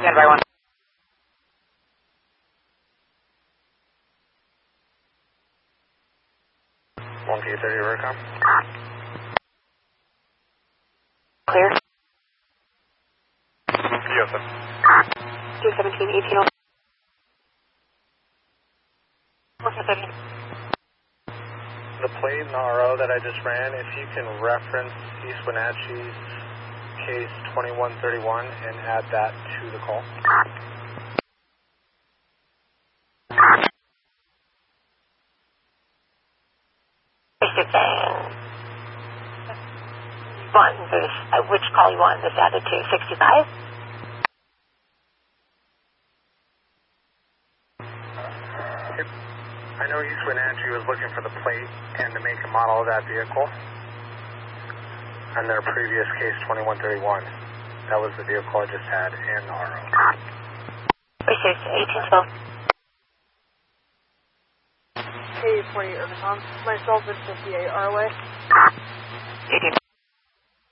stand by 1. One K 30 Rurcom. Clear. Yes, sir. 217, 18. What's the 30? The plate and the RO that I just ran, if you can reference East Wenatchee's case 2131 and add that to the call. Which call you want this added to? 65? I know East Wenatchee was looking for the plate and the make and model of that vehicle. On their previous case 2131. That was the vehicle I just had and the RO. Pursuit 1812. K 20 Urban Myself at 58 ROA. 18.